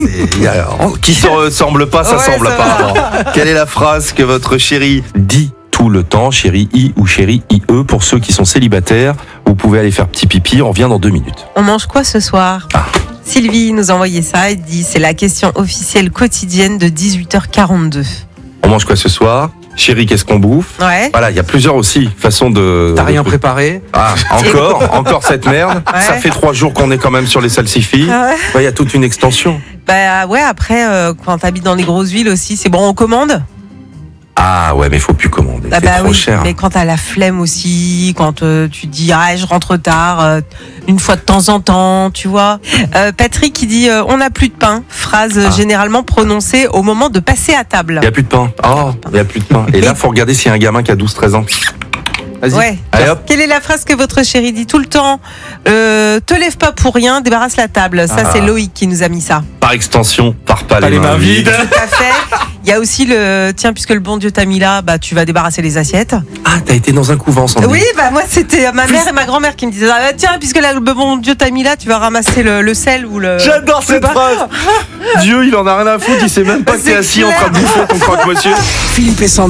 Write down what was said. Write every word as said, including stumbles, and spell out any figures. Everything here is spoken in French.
Et, euh, qui se ressemble pas, ça Ouais, semble ça apparemment. Quelle est la phrase que votre chérie dit tout le temps, chérie I ou chérie I E? Pour ceux qui sont célibataires, vous pouvez aller faire petit pipi, on revient dans deux minutes. On mange quoi ce soir? Ah. Sylvie nous a envoyé ça et dit c'est la question officielle quotidienne de dix-huit heures quarante-deux. On mange quoi ce soir? Chérie, qu'est-ce qu'on bouffe? Ouais. Voilà, il y a plusieurs aussi façons de... T'as rien de- préparé? Ah, encore, encore cette merde. Ouais. Ça fait trois jours qu'on est quand même sur les salsifis. Ah ouais. Il y a toute une extension. Bah ouais, après, euh, quand t'habites dans les grosses villes aussi, c'est bon, on commande. Ah ouais, mais faut plus commander. Ah c'est bah trop oui, cher. mais quand t'as la flemme aussi, quand euh, tu dis ah je rentre tard, euh, une fois de temps en temps, tu vois. Euh, Patrick qui dit euh, on n'a plus de pain, phrase euh, Ah. généralement prononcée au moment de passer à table. Il n'y a plus de pain. Oh, il n'y a plus de pain. Et là, faut regarder s'il y a un gamin qui a douze treize ans. Vas-y. Ouais. Allez hop. Quelle est la phrase que votre chérie dit tout le temps? euh, Te lève pas pour rien, débarrasse la table. Ça Ah. c'est Loïc qui nous a mis ça. Par extension, pars pas, les, mains vides. Tout à fait. Il y a aussi le tiens puisque le bon Dieu t'a mis là, bah tu vas débarrasser les assiettes. Ah, t'as été dans un couvent, Sandy. Oui, bah moi c'était ma mère et ma grand-mère qui me disaient ah, tiens puisque là, le bon Dieu t'a mis là, tu vas ramasser le, le sel ou le. J'adore cette le bar- phrase. Dieu, il en a rien à foutre. Il sait même pas que C'est t'es assis en clair. train de bouffer ton croque-monsieur. Philippe et Sandy.